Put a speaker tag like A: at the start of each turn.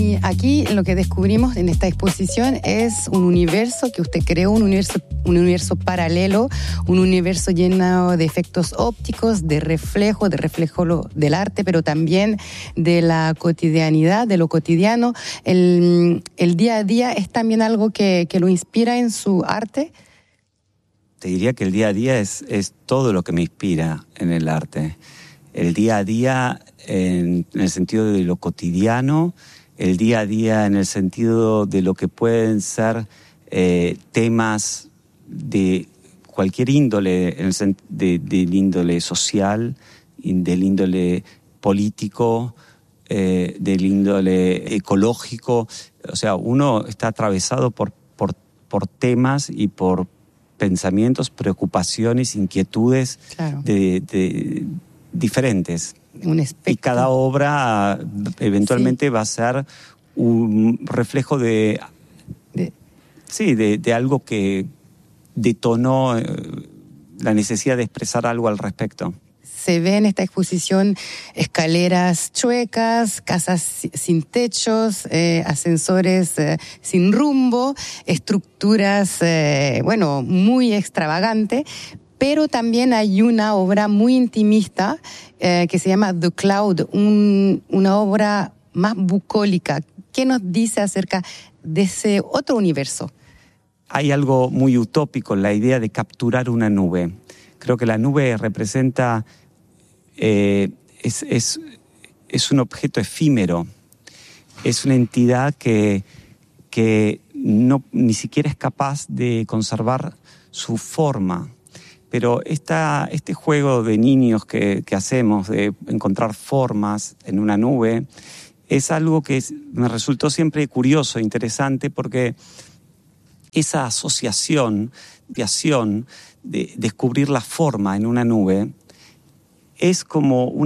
A: Y aquí lo que descubrimos en esta exposición es un universo que usted creó, un universo paralelo, un universo lleno de efectos ópticos, de reflejo del arte, pero también de la cotidianidad, de lo cotidiano. El día a día es también algo que lo inspira en su arte.
B: Te diría que el día a día es todo lo que me inspira en el arte. El día a día en el sentido de lo cotidiano, el día a día en el sentido de lo que pueden ser temas de cualquier índole, del índole social, del índole político, del índole ecológico. O sea, uno está atravesado por temas y por pensamientos, preocupaciones, inquietudes, claro, de diferentes. Y cada obra eventualmente va a ser un reflejo de algo que detonó la necesidad de expresar algo al respecto.
A: Se ve en esta exposición escaleras chuecas, casas sin techos, ascensores sin rumbo, estructuras, muy extravagantes. Pero también hay una obra muy intimista que se llama The Cloud, una obra más bucólica. ¿Qué nos dice acerca de ese otro universo?
B: Hay algo muy utópico, la idea de capturar una nube. Creo que la nube representa, es un objeto efímero, es una entidad que ni siquiera es capaz de conservar su forma. Pero este juego de niños que hacemos, de encontrar formas en una nube, es algo que me resultó siempre curioso, interesante, porque esa asociación de descubrir la forma en una nube es como